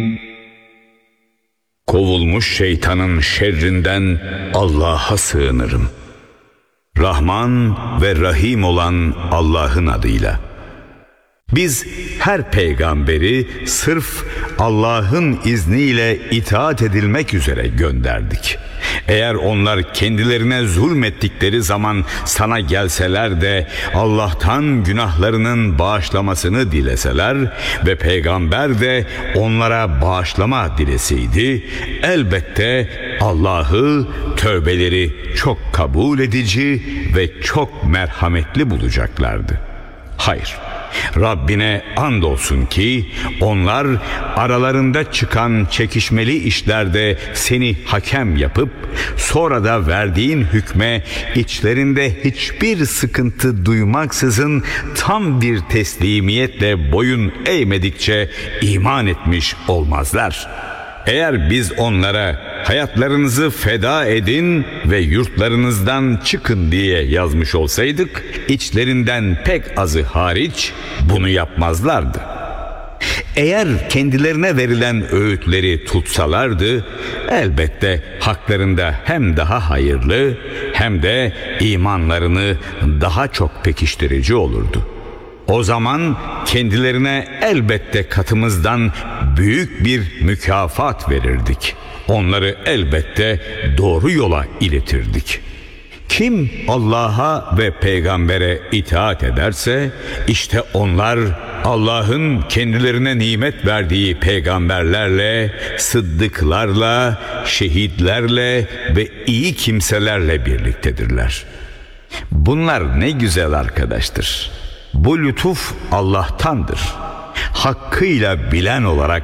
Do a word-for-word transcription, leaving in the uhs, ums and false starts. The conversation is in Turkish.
Kovulmuş şeytanın şerrinden Allah'a sığınırım. Rahman ve Rahim olan Allah'ın adıyla. Biz her peygamberi sırf Allah'ın izniyle itaat edilmek üzere gönderdik. Eğer onlar kendilerine zulmettikleri zaman sana gelseler de Allah'tan günahlarının bağışlamasını dileseler ve peygamber de onlara bağışlama dileseydi, elbette Allah'ı tövbeleri çok kabul edici ve çok merhametli bulacaklardı. Hayır, Rabbine andolsun ki onlar aralarında çıkan çekişmeli işlerde seni hakem yapıp sonra da verdiğin hükme içlerinde hiçbir sıkıntı duymaksızın tam bir teslimiyetle boyun eğmedikçe iman etmiş olmazlar. Eğer biz onlara hayatlarınızı feda edin ve yurtlarınızdan çıkın diye yazmış olsaydık, içlerinden pek azı hariç bunu yapmazlardı. Eğer kendilerine verilen öğütleri tutsalardı, elbette haklarında hem daha hayırlı hem de imanlarını daha çok pekiştirici olurdu. O zaman kendilerine elbette katımızdan büyük bir mükafat verirdik. Onları elbette doğru yola iletirdik. Kim Allah'a ve peygambere itaat ederse işte onlar Allah'ın kendilerine nimet verdiği peygamberlerle, sıddıklarla, şehitlerle ve iyi kimselerle birliktedirler. Bunlar ne güzel arkadaştır. Bu lütuf Allah'tandır. Hakkıyla bilen olarak